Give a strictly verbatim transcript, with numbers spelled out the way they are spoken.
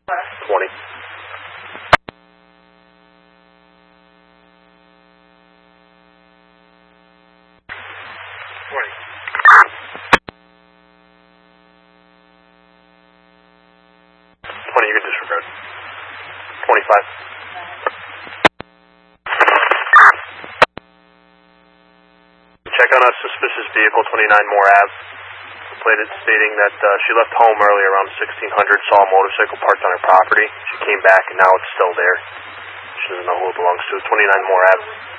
twenty. twenty. twenty, you can disregard. twenty-five. Check on a suspicious vehicle, twenty-nine Moore Ave. Plated stating that uh, she left home early around sixteen hundred, saw a motorcycle parked on her property. She came back and now it's still there. She doesn't know who it belongs to. twenty-nine Moore Ave.